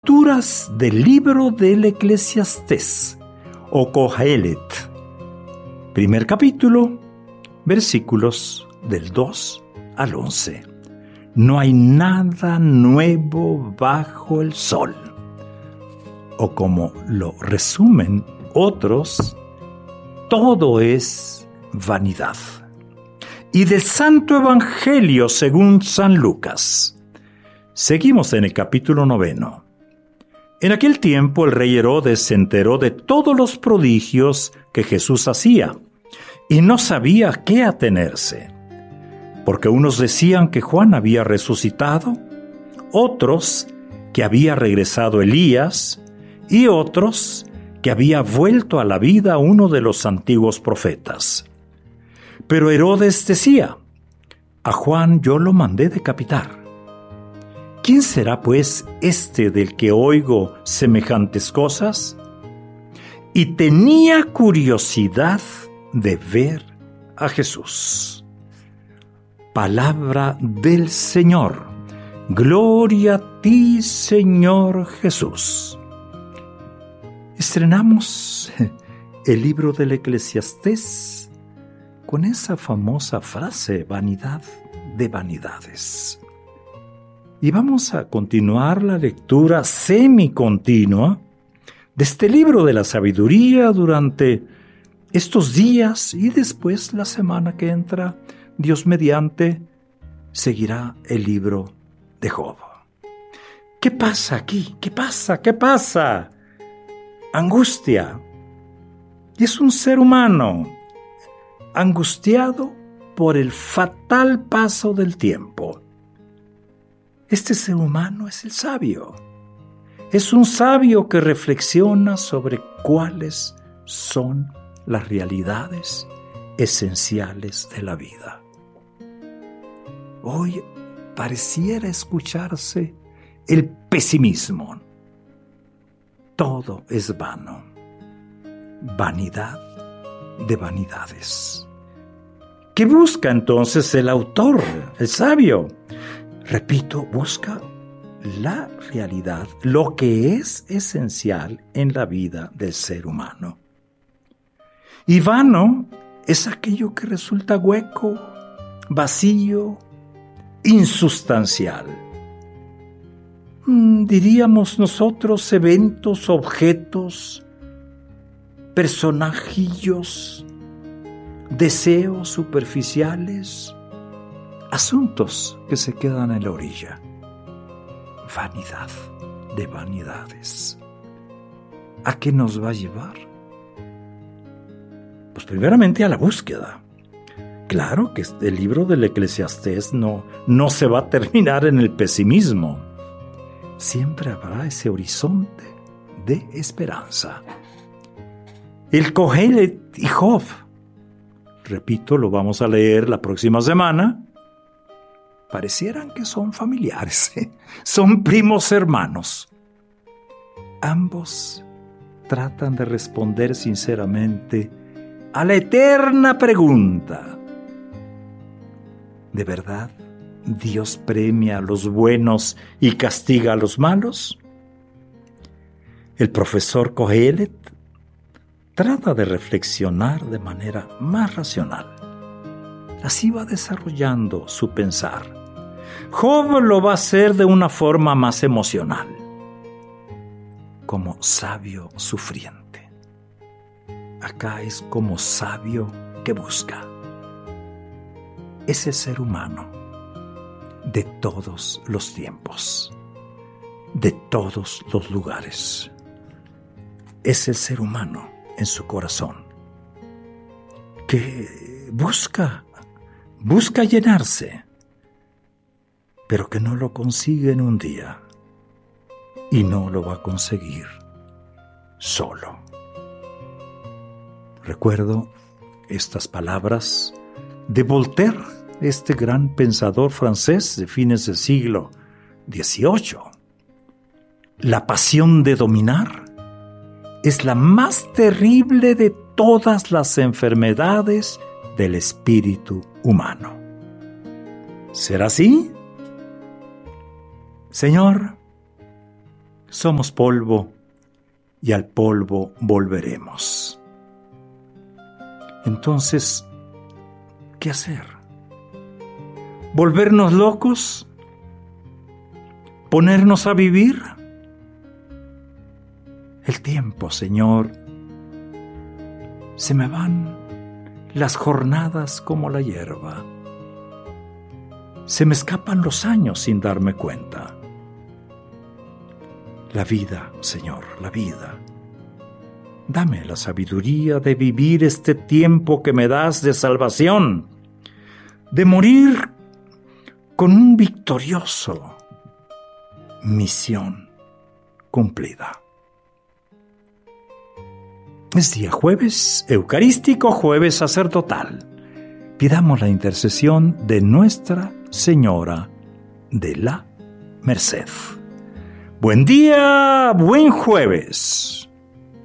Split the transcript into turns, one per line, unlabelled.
Lecturas del libro del Eclesiastés o Kohelet. Primer capítulo, versículos del 2 al 11. No hay nada nuevo bajo el sol. O como lo resumen otros, todo es vanidad. Y del Santo Evangelio según San Lucas. Seguimos en el capítulo 9. En aquel tiempo el rey Herodes se enteró de todos los prodigios que Jesús hacía y no sabía a qué atenerse, porque unos decían que Juan había resucitado, otros que había regresado Elías y otros que había vuelto a la vida uno de los antiguos profetas. Pero Herodes decía: a Juan yo lo mandé decapitar. ¿Quién será, pues, este del que oigo semejantes cosas? Y tenía curiosidad de ver a Jesús. Palabra del Señor. Gloria a ti, Señor Jesús. Estrenamos el libro del Eclesiastés con esa famosa frase: vanidad de vanidades. Y vamos a continuar la lectura semicontinua de este libro de la sabiduría durante estos días, y después la semana que entra, Dios mediante, seguirá el libro de Job. ¿Qué pasa aquí? ¿Qué pasa? ¿Qué pasa? Angustia. Es un ser humano angustiado por el fatal paso del tiempo. Este ser humano es el sabio. Es un sabio que reflexiona sobre cuáles son las realidades esenciales de la vida. Hoy pareciera escucharse el pesimismo. Todo es vano. Vanidad de vanidades. ¿Qué busca entonces el autor, el sabio? Repito, busca la realidad, lo que es esencial en la vida del ser humano. Y vano es aquello que resulta hueco, vacío, insustancial. Diríamos nosotros eventos, objetos, personajillos, deseos superficiales, asuntos que se quedan en la orilla. Vanidad de vanidades. ¿A qué nos va a llevar? Pues primeramente a la búsqueda. Claro que el libro del Eclesiastés no se va a terminar en el pesimismo. Siempre habrá ese horizonte de esperanza. El Kohelet y Job, repito, lo vamos a leer la próxima semana. Parecieran que son familiares, son primos hermanos. Ambos tratan de responder sinceramente a la eterna pregunta: ¿de verdad Dios premia a los buenos y castiga a los malos? El profesor Kohelet trata de reflexionar de manera más racional. Así va desarrollando su pensar. Job lo va a hacer de una forma más emocional, como sabio sufriente. Acá es como sabio que busca. Ese ser humano de todos los tiempos, de todos los lugares. Ese ser humano en su corazón que busca llenarse, pero que no lo consigue en un día y no lo va a conseguir solo. Recuerdo estas palabras de Voltaire, este gran pensador francés de fines del siglo XVIII. La pasión de dominar es la más terrible de todas las enfermedades del espíritu humano. ¿Será así? Señor, Somos polvo y al polvo volveremos. Entonces, ¿qué hacer? ¿Volvernos locos? ¿Ponernos a vivir? El tiempo, Señor, se me van las jornadas como la hierba. Se me escapan los años sin darme cuenta. La vida, Señor, la vida. Dame la sabiduría de vivir este tiempo que me das de salvación, de morir con un victorioso misión cumplida. Es día jueves eucarístico, jueves sacerdotal. Pidamos la intercesión de Nuestra Señora de la Merced. Buen día, buen jueves.